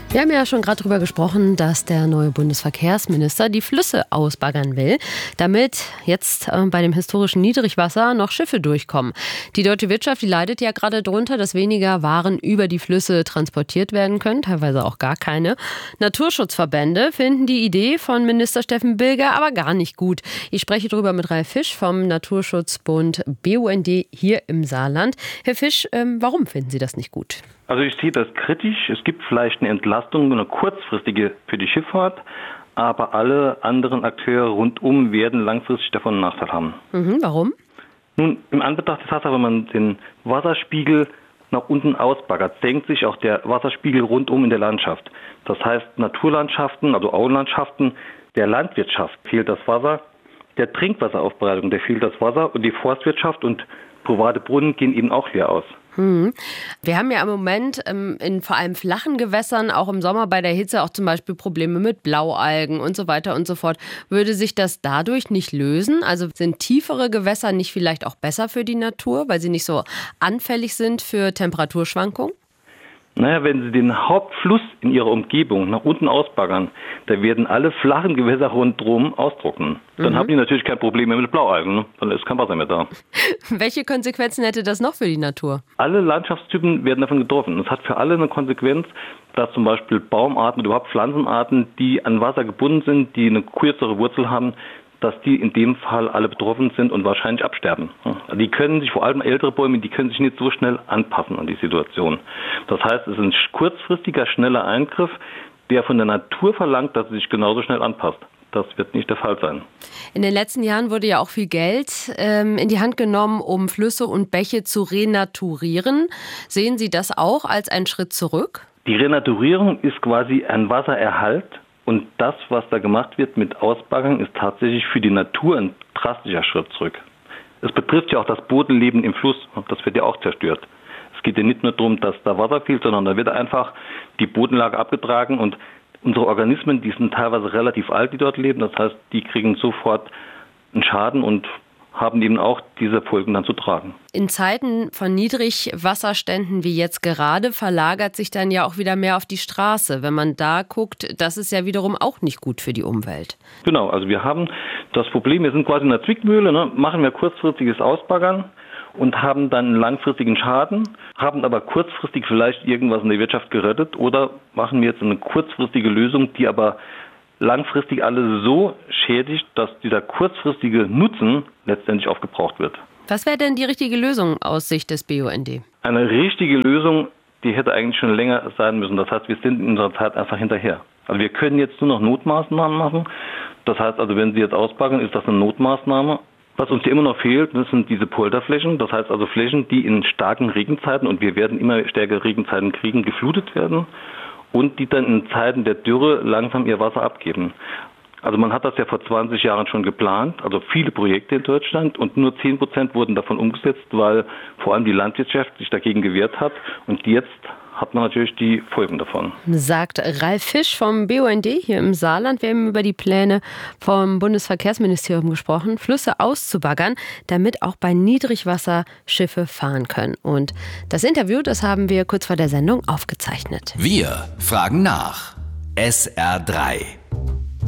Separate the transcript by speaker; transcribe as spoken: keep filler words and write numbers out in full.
Speaker 1: Wir haben ja schon gerade darüber gesprochen, dass der neue Bundesverkehrsminister die Flüsse ausbaggern will, damit jetzt äh, bei dem historischen Niedrigwasser noch Schiffe durchkommen. Die deutsche Wirtschaft, die leidet ja gerade darunter, dass weniger Waren über die Flüsse transportiert werden können, teilweise auch gar keine. Naturschutzverbände finden die Idee von Minister Steffen Bilger aber gar nicht gut. Ich spreche darüber mit Ralf Fisch vom Naturschutzbund B U N D hier im Saarland. Herr Fisch, ähm, warum finden Sie das nicht gut?
Speaker 2: Also ich sehe das kritisch. Es gibt vielleicht eine Entlastung, eine kurzfristige für die Schifffahrt, aber alle anderen Akteure rundum werden langfristig davon einen Nachteil haben.
Speaker 1: Mhm, warum?
Speaker 2: Nun, im Anbetracht der Tatsache, wenn man den Wasserspiegel nach unten ausbaggert, senkt sich auch der Wasserspiegel rundum in der Landschaft. Das heißt, Naturlandschaften, also Auenlandschaften, der Landwirtschaft fehlt das Wasser, der Trinkwasseraufbereitung, der fehlt das Wasser und die Forstwirtschaft und private Brunnen gehen eben auch leer aus.
Speaker 1: Hm. Wir haben ja im Moment ähm, in vor allem flachen Gewässern, auch im Sommer bei der Hitze, auch zum Beispiel Probleme mit Blaualgen und so weiter und so fort. Würde sich das dadurch nicht lösen? Also sind tiefere Gewässer nicht vielleicht auch besser für die Natur, weil sie nicht so anfällig sind für Temperaturschwankungen?
Speaker 2: Naja, wenn Sie den Hauptfluss in Ihrer Umgebung nach unten ausbaggern, da werden alle flachen Gewässer rundherum austrocknen. Dann mhm. haben die natürlich kein Problem mehr mit Blaualgen, ne? Dann ist kein Wasser mehr da.
Speaker 1: Welche Konsequenzen hätte das noch für die Natur?
Speaker 2: Alle Landschaftstypen werden davon getroffen. Es hat für alle eine Konsequenz, dass zum Beispiel Baumarten oder überhaupt Pflanzenarten, die an Wasser gebunden sind, die eine kürzere Wurzel haben, dass die in dem Fall alle betroffen sind und wahrscheinlich absterben. Die können sich, vor allem ältere Bäume, die können sich nicht so schnell anpassen an die Situation. Das heißt, es ist ein kurzfristiger, schneller Eingriff, der von der Natur verlangt, dass sie sich genauso schnell anpasst. Das wird nicht der Fall sein.
Speaker 1: In den letzten Jahren wurde ja auch viel Geld ähm, in die Hand genommen, um Flüsse und Bäche zu renaturieren. Sehen Sie das auch als einen Schritt zurück?
Speaker 2: Die Renaturierung ist quasi ein Wassererhalt. Und das, was da gemacht wird mit Ausbaggern, ist tatsächlich für die Natur ein drastischer Schritt zurück. Es betrifft ja auch das Bodenleben im Fluss. Das wird ja auch zerstört. Es geht ja nicht nur darum, dass da Wasser fehlt, sondern da wird einfach die Bodenlage abgetragen. Und unsere Organismen, die sind teilweise relativ alt, die dort leben. Das heißt, die kriegen sofort einen Schaden und haben eben auch diese Folgen dann zu tragen.
Speaker 1: In Zeiten von Niedrigwasserständen wie jetzt gerade verlagert sich dann ja auch wieder mehr auf die Straße. Wenn man da guckt, das ist ja wiederum auch nicht gut für die Umwelt.
Speaker 2: Genau, also wir haben das Problem, wir sind quasi in der Zwickmühle, ne? Machen wir kurzfristiges Ausbaggern und haben dann einen langfristigen Schaden, haben aber kurzfristig vielleicht irgendwas in der Wirtschaft gerettet oder machen wir jetzt eine kurzfristige Lösung, die aber langfristig alles so schädigt, dass dieser kurzfristige Nutzen letztendlich aufgebraucht wird.
Speaker 1: Was wäre denn die richtige Lösung aus Sicht des B U N D?
Speaker 2: Eine richtige Lösung, die hätte eigentlich schon länger sein müssen. Das heißt, wir sind in unserer Zeit einfach hinterher. Also wir können jetzt nur noch Notmaßnahmen machen. Das heißt also, wenn Sie jetzt ausbaggern, ist das eine Notmaßnahme. Was uns hier immer noch fehlt, das sind diese Polderflächen. Das heißt also Flächen, die in starken Regenzeiten, und wir werden immer stärkere Regenzeiten kriegen, geflutet werden. Und die dann in Zeiten der Dürre langsam ihr Wasser abgeben. Also man hat das ja vor zwanzig Jahren schon geplant, also viele Projekte in Deutschland, und nur zehn Prozent wurden davon umgesetzt, weil vor allem die Landwirtschaft sich dagegen gewehrt hat. Und jetzt hat man natürlich die Folgen davon.
Speaker 1: Sagt Ralf Fisch vom B U N D hier im Saarland. Wir haben über die Pläne vom Bundesverkehrsministerium gesprochen, Flüsse auszubaggern, damit auch bei Niedrigwasser Schiffe fahren können. Und das Interview, das haben wir kurz vor der Sendung aufgezeichnet.
Speaker 3: Wir fragen nach. S R drei.